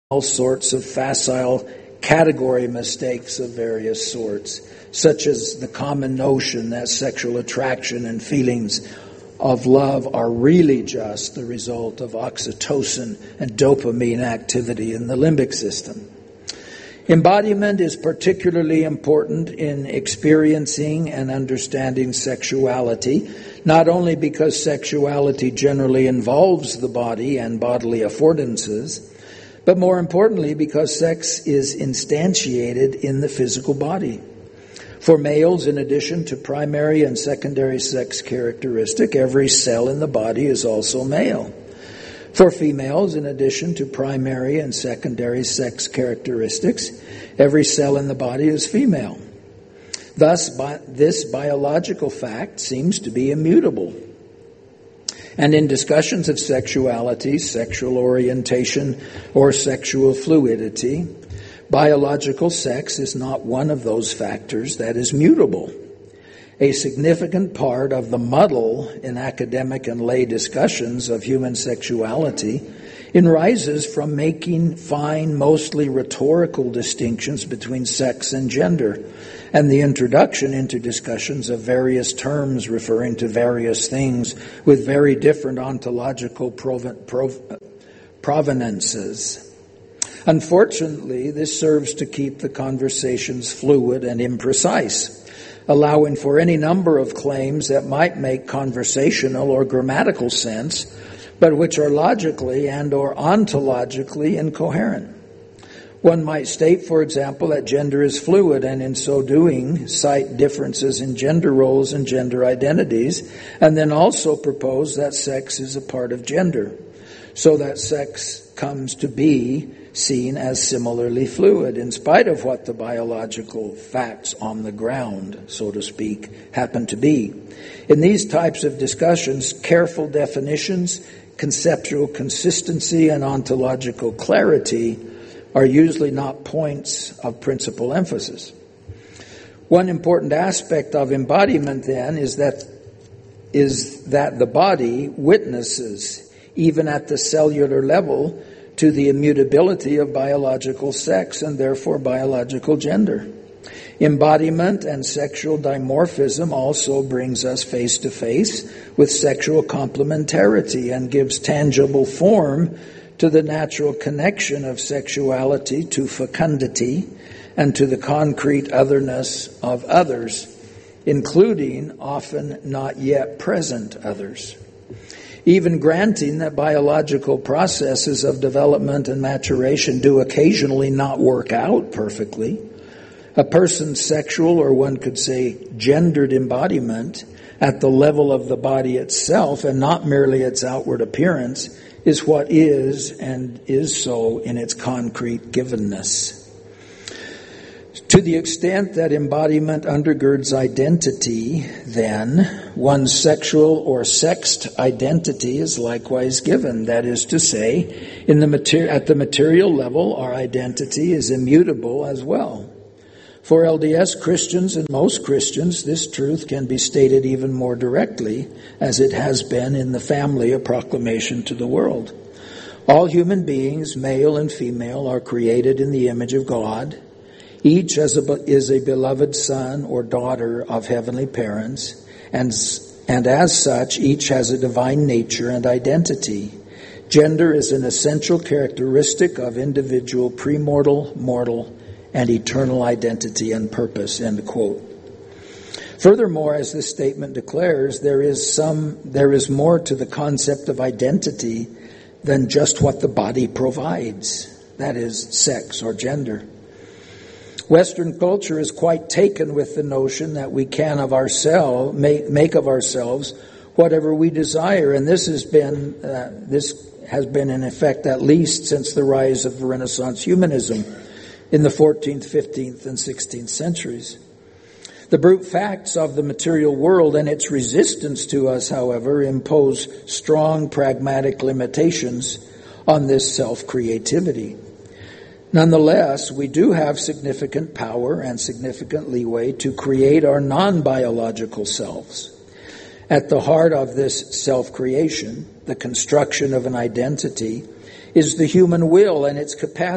all sorts of facile category mistakes of various sorts, such as the common notion that sexual attraction and feelings of love are really just the result of oxytocin and dopamine activity in the limbic system. Embodiment is particularly important in experiencing and understanding sexuality, not only because sexuality generally involves the body and bodily affordances, but more importantly because sex is instantiated in the physical body. For males, in addition to primary and secondary sex characteristic, every cell in the body is also male. For females, in addition to primary and secondary sex characteristics, every cell in the body is female. Thus, this biological fact seems to be immutable. And in discussions of sexuality, sexual orientation, or sexual fluidity, biological sex is not one of those factors that is mutable. A significant part of the muddle in academic and lay discussions of human sexuality arises from making fine, mostly rhetorical distinctions between sex and gender, and the introduction into discussions of various terms referring to various things with very different ontological provenances. Unfortunately, this serves to keep the conversations fluid and imprecise, allowing for any number of claims that might make conversational or grammatical sense, but which are logically and or ontologically incoherent. One might state, for example, that gender is fluid, and in so doing, cite differences in gender roles and gender identities, and then also propose that sex is a part of gender, so that sex comes to be seen as similarly fluid, in spite of what the biological facts on the ground, so to speak, happen to be. In these types of discussions, careful definitions, conceptual consistency, and ontological clarity are usually not points of principal emphasis. One important aspect of embodiment, then, is that the body witnesses, even at the cellular level, to the immutability of biological sex and therefore biological gender. Embodiment and sexual dimorphism also brings us face to face with sexual complementarity and gives tangible form to the natural connection of sexuality to fecundity and to the concrete otherness of others, including often not yet present others. Even granting that biological processes of development and maturation do occasionally not work out perfectly, a person's sexual, or one could say gendered embodiment at the level of the body itself and not merely its outward appearance is what is and is so in its concrete givenness. To the extent that embodiment undergirds identity, then, one's sexual or sexed identity is likewise given. That is to say, at the material level, our identity is immutable as well. For LDS Christians and most Christians, this truth can be stated even more directly, as it has been in the family, a proclamation to the world. All human beings, male and female, are created in the image of God. Each is a beloved son or daughter of heavenly parents, and as such, each has a divine nature and identity. Gender is an essential characteristic of individual premortal, mortal, and eternal identity and purpose, end quote. Furthermore, as this statement declares, there is more to the concept of identity than just what the body provides, that is, sex or gender. Western culture is quite taken with the notion that we can make of ourselves whatever we desire, and this has been in effect at least since the rise of Renaissance humanism in the 14th, 15th, and 16th centuries. The brute facts of the material world and its resistance to us, however, impose strong pragmatic limitations on this self-creativity. Nonetheless, we do have significant power and significant leeway to create our non-biological selves. At the heart of this self-creation, the construction of an identity, is the human will and its capacity